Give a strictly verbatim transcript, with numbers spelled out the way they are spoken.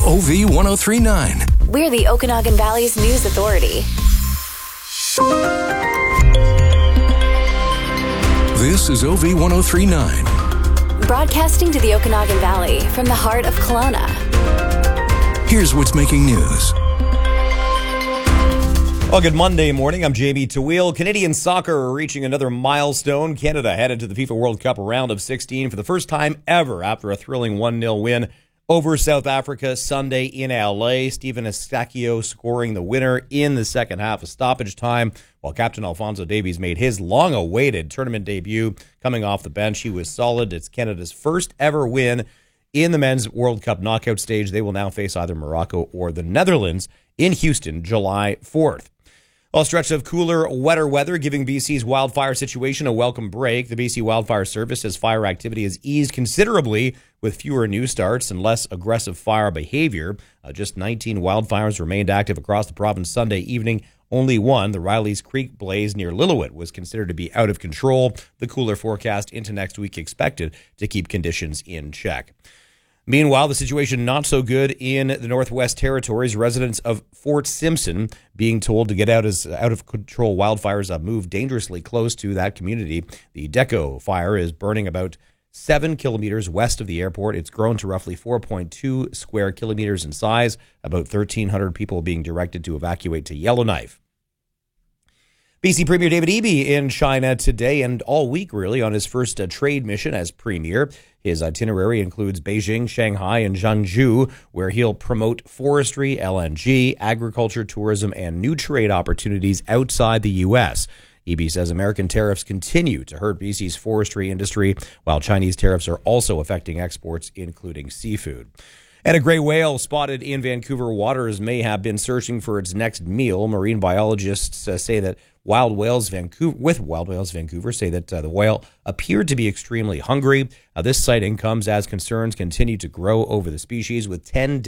O V ten thirty-nine. We're the Okanagan Valley's news authority. This is O V ten thirty-nine. Broadcasting to the Okanagan Valley from the heart of Kelowna. Here's what's making news. Well, good Monday morning. I'm J B Tawil. Canadian soccer are reaching another milestone. Canada headed to the FIFA World Cup round of sixteen for the first time ever after a thrilling one nil win over South Africa Sunday in L A. Stephen Eustáquio scoring the winner in the second half of stoppage time, while Captain Alphonso Davies made his long-awaited tournament debut coming off the bench. He was solid. It's Canada's first ever win in the men's World Cup knockout stage. They will now face either Morocco or the Netherlands in Houston, July fourth. A stretch of cooler, wetter weather giving B C's wildfire situation a welcome break. The B C Wildfire Service says fire activity has eased considerably with fewer new starts and less aggressive fire behavior. Uh, just nineteen wildfires remained active across the province Sunday evening. Only one, the Riley's Creek blaze near Lillooet, was considered to be out of control. The cooler forecast into next week expected to keep conditions in check. Meanwhile, the situation not so good in the Northwest Territories. Residents of Fort Simpson being told to get out as out-of-control wildfires have moved dangerously close to that community. The Deco fire is burning about seven kilometers west of the airport. It's grown to roughly four point two square kilometers in size. About thirteen hundred people being directed to evacuate to Yellowknife. B C Premier David Eby in China today and all week, really, on his first uh, trade mission as Premier. His itinerary includes Beijing, Shanghai, and Zhengzhou, where he'll promote forestry, L N G, agriculture, tourism, and new trade opportunities outside the U S. Eby says American tariffs continue to hurt B C's forestry industry, while Chinese tariffs are also affecting exports, including seafood. And a gray whale spotted in Vancouver waters may have been searching for its next meal. Marine biologists uh, say that Wild Whales Vancouver, with Wild Whales Vancouver, say that uh, the whale appeared to be extremely hungry. Uh, this sighting comes as concerns continue to grow over the species, with ten